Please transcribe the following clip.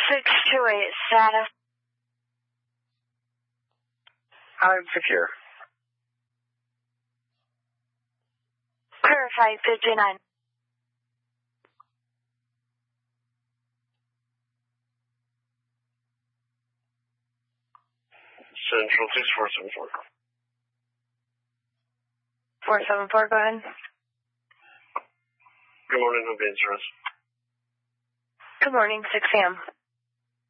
628 status. I'm secure. Clear flight 59. Central 6474. 474, go ahead. Good morning, no service. Good morning, 6 a.m.